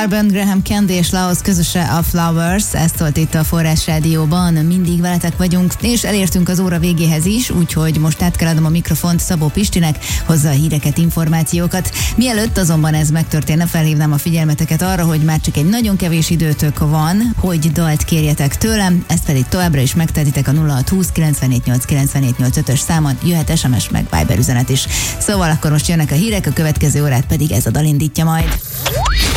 Ben Graham Candy és Laos közöse a Flowers, ezt szólt itt a Forrás Rádióban, mindig veletek vagyunk, és elértünk az óra végéhez is, úgyhogy most át kell adnom a mikrofont Szabó Pistinek, hozza a híreket, információkat. Mielőtt azonban ez megtörténne, felhívnám a figyelmeteket arra, hogy már csak egy nagyon kevés időtök van, hogy dalt kérjetek tőlem, ezt pedig továbbra is megtehetitek a 0620 948 948 5-ös számon, jöhet SMS meg Viber üzenet is. Szóval akkor most jönnek a hírek, a következő órát pedig ez a dal indítja majd.